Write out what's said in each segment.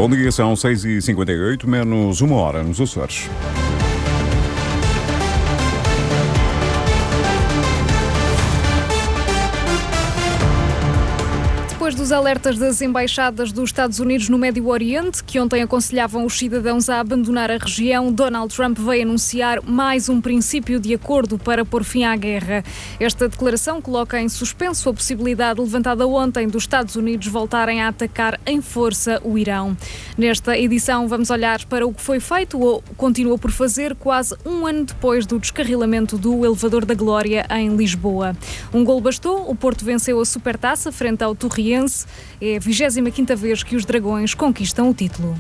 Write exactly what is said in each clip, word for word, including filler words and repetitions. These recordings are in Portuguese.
Bom dia, são seis e cinquenta e oito, menos uma hora nos Açores. Depois dos alertas das embaixadas dos Estados Unidos no Médio Oriente, que ontem aconselhavam os cidadãos a abandonar a região, Donald Trump veio anunciar mais um princípio de acordo para pôr fim à guerra. Esta declaração coloca em suspenso a possibilidade levantada ontem dos Estados Unidos voltarem a atacar em força o Irão. Nesta edição vamos olhar para o que foi feito ou continua por fazer quase um ano depois do descarrilamento do Elevador da Glória em Lisboa. Um golo bastou, o Porto venceu a Supertaça frente ao Torriense. É a vigésima quinta vez que os Dragões conquistam o título.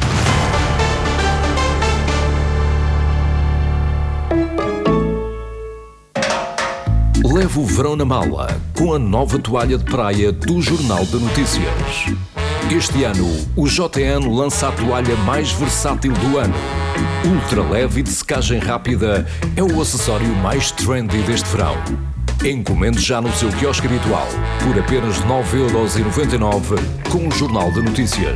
Leve o verão na mala com a nova toalha de praia do Jornal de Notícias. Este ano, o J N lança a toalha mais versátil do ano. Ultra leve e de secagem rápida, é o acessório mais trendy deste verão. Encomende já no seu quiosque habitual, por apenas nove euros e noventa e nove, com o Jornal de Notícias.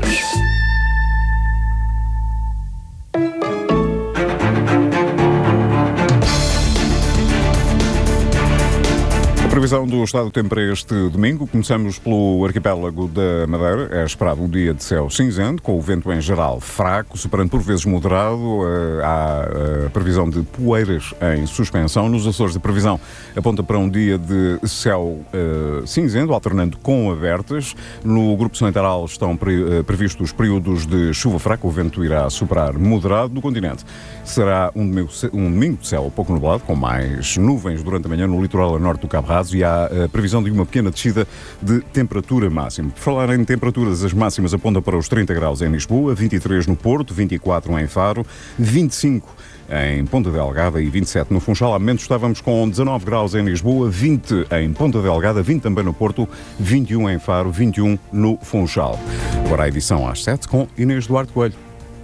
A previsão do estado do tempo para este domingo. Começamos pelo arquipélago da Madeira. É esperado um dia de céu cinzento, com o vento em geral fraco, superando por vezes moderado. Há a previsão de poeiras em suspensão. Nos Açores, a previsão aponta para um dia de céu uh, cinzento, alternando com abertas. No grupo central estão pre, uh, previstos períodos de chuva fraca. O vento irá superar moderado. No continente será um domingo, um domingo de céu pouco nublado, com mais nuvens durante a manhã no litoral a norte do Cabo Raso, e há a previsão de uma pequena descida de temperatura máxima. Por falar em temperaturas, as máximas apontam para os trinta graus em Lisboa, vinte e três no Porto, vinte e quatro em Faro, vinte e cinco em Ponta Delgada e vinte e sete no Funchal. Há momentos estávamos com dezanove graus em Lisboa, vinte em Ponta Delgada, vinte também no Porto, vinte e um em Faro, vinte e um no Funchal. Agora a edição às sete com Inês Duarte Coelho.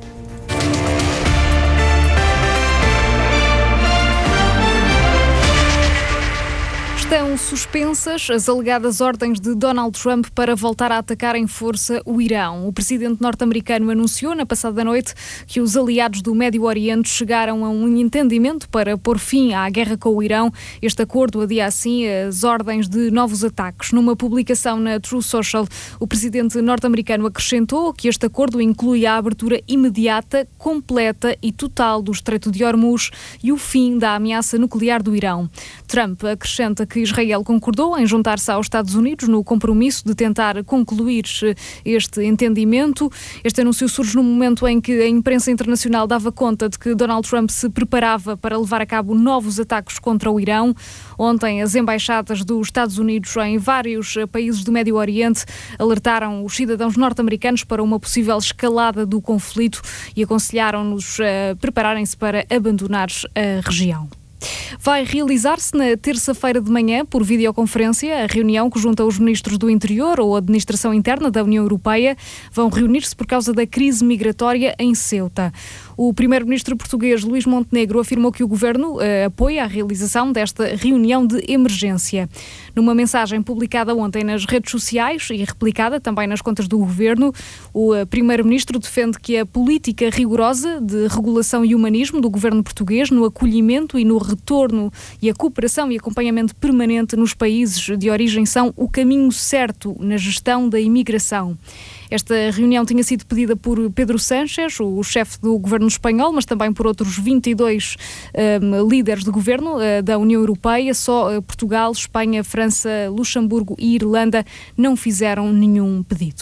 Estão suspensas as alegadas ordens de Donald Trump para voltar a atacar em força o Irão. O presidente norte-americano anunciou na passada noite que os aliados do Médio Oriente chegaram a um entendimento para pôr fim à guerra com o Irão. Este acordo adia assim as ordens de novos ataques. Numa publicação na True Social, o presidente norte-americano acrescentou que este acordo inclui a abertura imediata, completa e total do Estreito de Hormuz e o fim da ameaça nuclear do Irão. Trump acrescenta que Israel concordou em juntar-se aos Estados Unidos no compromisso de tentar concluir este entendimento. Este anúncio surge no momento em que a imprensa internacional dava conta de que Donald Trump se preparava para levar a cabo novos ataques contra o Irão. Ontem, as embaixadas dos Estados Unidos em vários países do Médio Oriente alertaram os cidadãos norte-americanos para uma possível escalada do conflito e aconselharam-nos a prepararem-se para abandonar a região. Vai realizar-se na terça-feira de manhã, por videoconferência, a reunião que junta os ministros do Interior ou Administração Interna da União Europeia. Vão reunir-se por causa da crise migratória em Ceuta. O primeiro-ministro português, Luís Montenegro, afirmou que o governo eh, apoia a realização desta reunião de emergência. Numa mensagem publicada ontem nas redes sociais e replicada também nas contas do governo, o eh, primeiro-ministro defende que a política rigorosa de regulação e humanismo do governo português no acolhimento e no retorno e a cooperação e acompanhamento permanente nos países de origem são o caminho certo na gestão da imigração. Esta reunião tinha sido pedida por Pedro Sánchez, o chefe do governo espanhol, mas também por outros vinte e dois um, líderes de governo uh, da União Europeia. Só uh, Portugal, Espanha, França, Luxemburgo e Irlanda não fizeram nenhum pedido.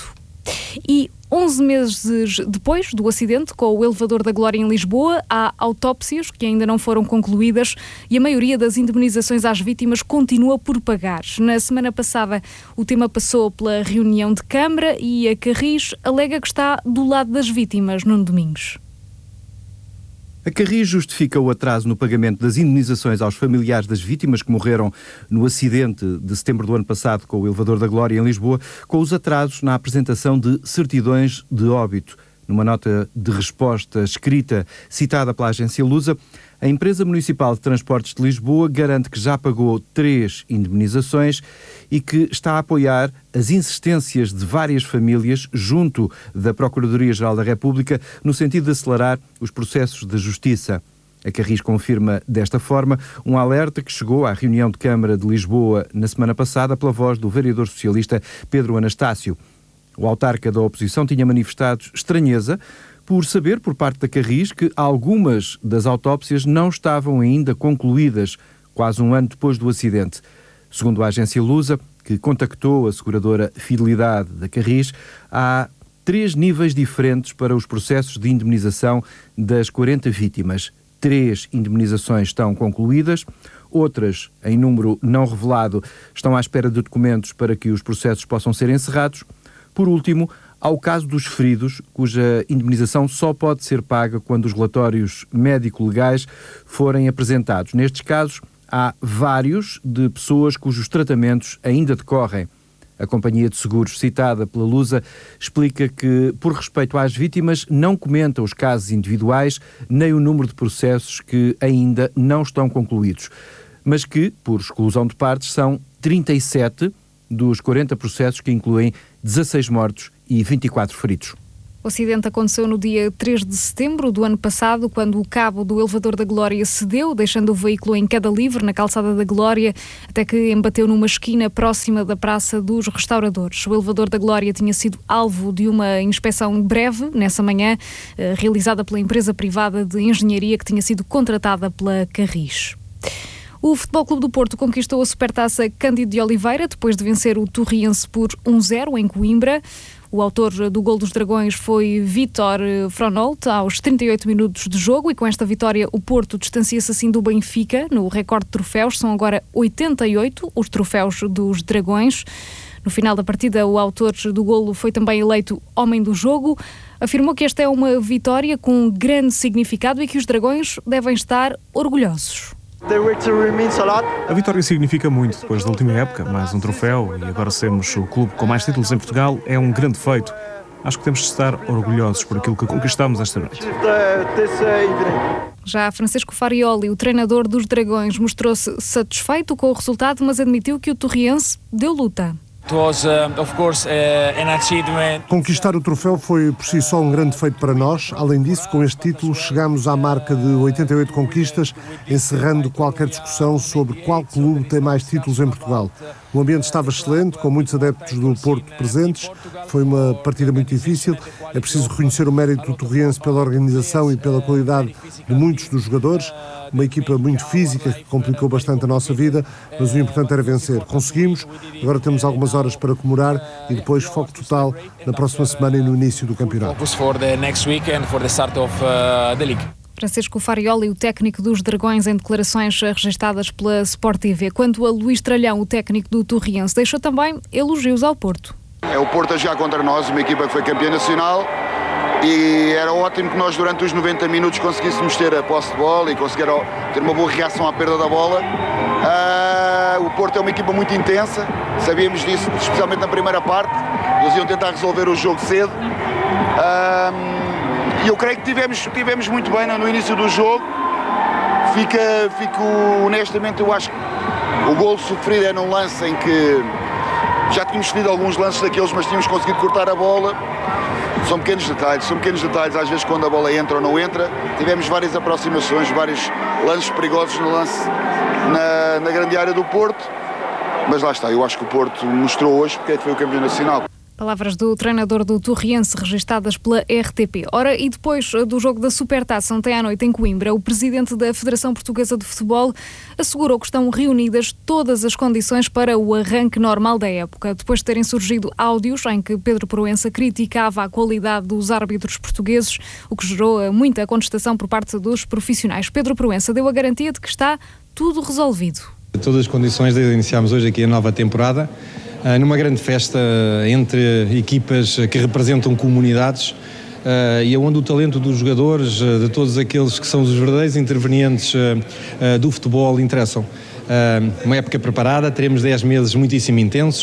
E onze meses depois do acidente com o Elevador da Glória em Lisboa, há autópsias que ainda não foram concluídas e a maioria das indemnizações às vítimas continua por pagar. Na semana passada, o tema passou pela reunião de Câmara e a Carris alega que está do lado das vítimas, Nuno Domingos. A Carris justifica o atraso no pagamento das indemnizações aos familiares das vítimas que morreram no acidente de setembro do ano passado com o Elevador da Glória em Lisboa, com os atrasos na apresentação de certidões de óbito. Numa nota de resposta escrita citada pela agência Lusa, a Empresa Municipal de Transportes de Lisboa garante que já pagou três indemnizações e que está a apoiar as insistências de várias famílias junto da Procuradoria-Geral da República no sentido de acelerar os processos de justiça. A Carris confirma desta forma um alerta que chegou à reunião de Câmara de Lisboa na semana passada pela voz do vereador socialista Pedro Anastácio. O autarca da oposição tinha manifestado estranheza por saber, por parte da Carris, que algumas das autópsias não estavam ainda concluídas, quase um ano depois do acidente. Segundo a agência Lusa, que contactou a seguradora Fidelidade da Carris, há três níveis diferentes para os processos de indemnização das quarenta vítimas. Três indemnizações estão concluídas, outras, em número não revelado, estão à espera de documentos para que os processos possam ser encerrados. Por último, há o caso dos feridos, cuja indemnização só pode ser paga quando os relatórios médico-legais forem apresentados. Nestes casos, há vários de pessoas cujos tratamentos ainda decorrem. A companhia de seguros citada pela Lusa explica que, por respeito às vítimas, não comenta os casos individuais nem o número de processos que ainda não estão concluídos, mas que, por exclusão de partes, são trinta e sete dos quarenta processos que incluem dezasseis mortos e vinte e quatro feridos. O acidente aconteceu no dia três de setembro do ano passado, quando o cabo do elevador da Glória cedeu, deixando o veículo em queda livre na calçada da Glória, até que embateu numa esquina próxima da Praça dos Restauradores. O elevador da Glória tinha sido alvo de uma inspeção breve nessa manhã, realizada pela empresa privada de engenharia que tinha sido contratada pela Carris. O Futebol Clube do Porto conquistou a Supertaça Cândido de Oliveira depois de vencer o Torriense por um zero em Coimbra. O autor do gol dos Dragões foi Vítor Fronolt, aos trinta e oito minutos de jogo, e com esta vitória o Porto distancia-se assim do Benfica no recorde de troféus. São agora oitenta e oito os troféus dos Dragões. No final da partida, o autor do golo foi também eleito homem do jogo. Afirmou que esta é uma vitória com grande significado e que os Dragões devem estar orgulhosos. A vitória significa muito depois da última época, mais um troféu, e agora sermos o clube com mais títulos em Portugal é um grande feito. Acho que temos de estar orgulhosos por aquilo que conquistamos esta noite. Já Francisco Farioli, o treinador dos Dragões, mostrou-se satisfeito com o resultado, mas admitiu que o Torriense deu luta. Conquistar o troféu foi por si só um grande feito para nós. Além disso, com este título chegamos à marca de oitenta e oito conquistas, encerrando qualquer discussão sobre qual clube tem mais títulos em Portugal. O ambiente estava excelente, com muitos adeptos do Porto presentes. Foi uma partida muito difícil. É preciso reconhecer o mérito do Torriense pela organização e pela qualidade de muitos dos jogadores. Uma equipa muito física que complicou bastante a nossa vida, mas o importante era vencer. Conseguimos, agora temos algumas horas para comemorar e depois foco total na próxima semana e no início do campeonato. Francisco Farioli, o técnico dos Dragões, em declarações registadas pela Sport T V. Quanto a Luís Tralhão, o técnico do Torriense, deixou também elogios ao Porto. É o Porto a jogar contra nós, uma equipa que foi campeã nacional, e era ótimo que nós durante os noventa minutos conseguíssemos ter a posse de bola e conseguir ter uma boa reação à perda da bola. Uh, o Porto é uma equipa muito intensa, sabíamos disso, especialmente na primeira parte. Eles iam tentar resolver o jogo cedo. Uh, e eu creio que tivemos, tivemos muito bem no início do jogo. Fica, fico, honestamente, eu acho que o golo sofrido é num lance em que já tínhamos sofrido alguns lances daqueles, mas tínhamos conseguido cortar a bola. São pequenos detalhes, são pequenos detalhes, às vezes quando a bola entra ou não entra. Tivemos várias aproximações, vários lances perigosos no lance na, na grande área do Porto, mas lá está, eu acho que o Porto mostrou hoje porque é que foi o campeão nacional. Palavras do treinador do Torriense registadas pela R T P. Ora, e depois do jogo da Supertaça ontem à noite em Coimbra, o presidente da Federação Portuguesa de Futebol assegurou que estão reunidas todas as condições para o arranque normal da época. Depois de terem surgido áudios em que Pedro Proença criticava a qualidade dos árbitros portugueses, o que gerou muita contestação por parte dos profissionais. Pedro Proença deu a garantia de que está tudo resolvido. Todas as condições de iniciarmos hoje aqui a nova temporada, numa grande festa entre equipas que representam comunidades e onde o talento dos jogadores, de todos aqueles que são os verdadeiros intervenientes do futebol interessam. Uma época preparada, teremos dez meses muitíssimo intensos,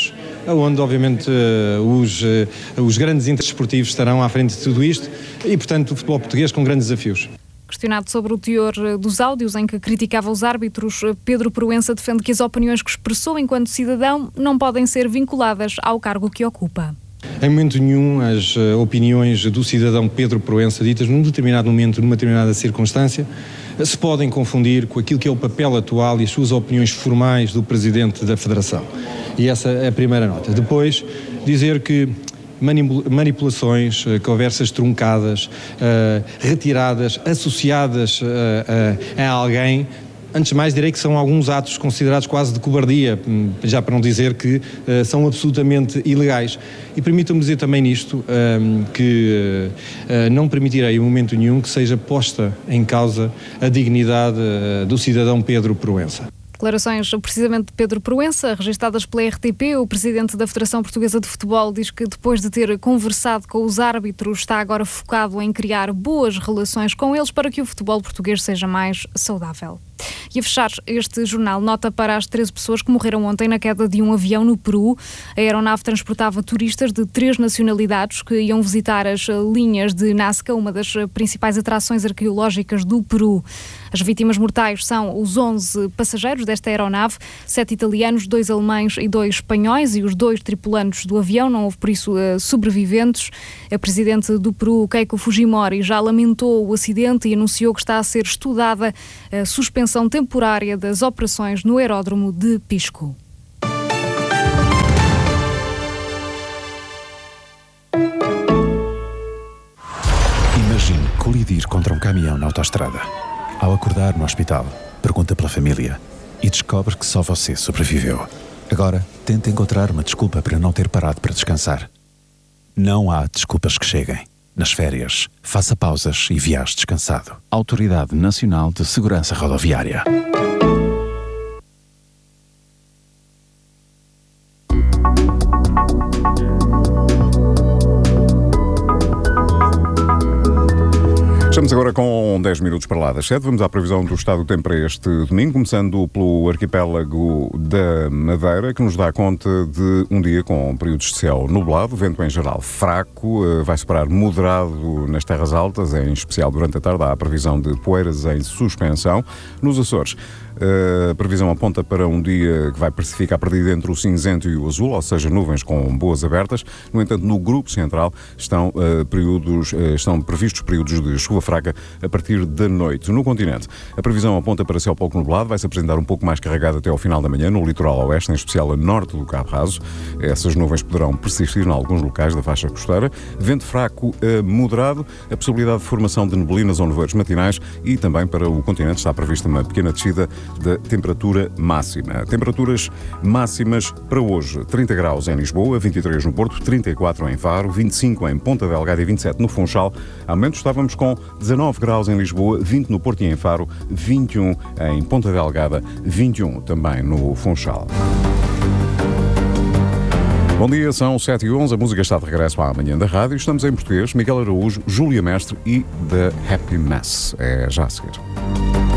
onde obviamente os, os grandes interesses esportivos estarão à frente de tudo isto e, portanto, o futebol português com grandes desafios. Questionado sobre o teor dos áudios em que criticava os árbitros, Pedro Proença defende que as opiniões que expressou enquanto cidadão não podem ser vinculadas ao cargo que ocupa. Em momento nenhum, as uh, opiniões do cidadão Pedro Proença, ditas num determinado momento, numa determinada circunstância, uh, se podem confundir com aquilo que é o papel atual e as suas opiniões formais do Presidente da Federação. E essa é a primeira nota. Depois, dizer que manipulações, uh, conversas truncadas, uh, retiradas, associadas uh, uh, a alguém. Antes de mais, direi que são alguns atos considerados quase de cobardia, já para não dizer que uh, são absolutamente ilegais. E permitam-me dizer também nisto uh, que uh, não permitirei em momento nenhum que seja posta em causa a dignidade uh, do cidadão Pedro Proença. Declarações precisamente de Pedro Proença, registadas pela R T P. O presidente da Federação Portuguesa de Futebol diz que depois de ter conversado com os árbitros está agora focado em criar boas relações com eles para que o futebol português seja mais saudável. E a fechar este jornal, nota para as treze pessoas que morreram ontem na queda de um avião no Peru. A aeronave transportava turistas de três nacionalidades que iam visitar as linhas de Nazca, uma das principais atrações arqueológicas do Peru. As vítimas mortais são os onze passageiros desta aeronave, sete italianos, dois alemães e dois espanhóis, e os dois tripulantes do avião. Não houve, por isso, sobreviventes. A presidente do Peru, Keiko Fujimori, já lamentou o acidente e anunciou que está a ser estudada a suspensão temporária das operações no aeródromo de Pisco. Imagine colidir contra um caminhão na autoestrada. Ao acordar no hospital, pergunta pela família e descobre que só você sobreviveu. Agora, tenta encontrar uma desculpa para não ter parado para descansar. Não há desculpas que cheguem. Nas férias, faça pausas e viaje descansado. Autoridade Nacional de Segurança Rodoviária. Estamos agora com dez minutos para lá das sete. Vamos à previsão do estado do tempo para este domingo, começando pelo arquipélago da Madeira, que nos dá conta de um dia com períodos de céu nublado, vento em geral fraco, vai separar moderado nas terras altas, em especial durante a tarde. Há a previsão de poeiras em suspensão. Nos Açores, a previsão aponta para um dia que vai ficar perdido entre o cinzento e o azul, ou seja, nuvens com boas abertas. No entanto, no grupo central estão, uh, períodos, uh, estão previstos períodos de chuva fraca a partir da noite. No continente, a previsão aponta para céu pouco nublado, vai-se apresentar um pouco mais carregado até ao final da manhã, no litoral oeste, em especial a norte do Cabo Raso. Essas nuvens poderão persistir em alguns locais da faixa costeira. Vento fraco a moderado, a possibilidade de formação de neblinas ou nevoeiros matinais, e também para o continente está prevista uma pequena descida da temperatura máxima. Temperaturas máximas para hoje: trinta graus em Lisboa, vinte e três no Porto, trinta e quatro em Faro, vinte e cinco em Ponta Delgada e vinte e sete no Funchal. Há momentos estávamos com dezanove graus em Lisboa, vinte no Porto e em Faro, vinte e um em Ponta Delgada, vinte e um também no Funchal. Bom dia, são sete e onze, a música está de regresso à manhã da rádio. Estamos em português, Miguel Araújo, Júlia Mestre e The Happy Mess. É já a seguir.